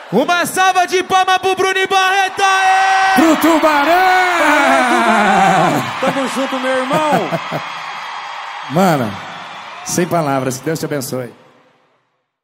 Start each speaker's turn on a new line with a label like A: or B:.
A: Uma salva de palmas pro Bruno Barreto!
B: Pro Tubarão!
C: Tamo junto, meu irmão!
B: Mano, sem palavras, que Deus te abençoe.